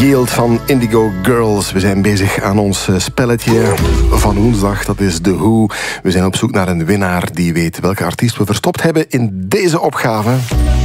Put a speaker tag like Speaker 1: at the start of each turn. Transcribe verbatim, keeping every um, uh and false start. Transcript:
Speaker 1: Yield van Indigo Girls. We zijn bezig aan ons spelletje van woensdag. Dat is The Who. We zijn op zoek naar een winnaar die weet welke artiest we verstopt hebben in deze opgave.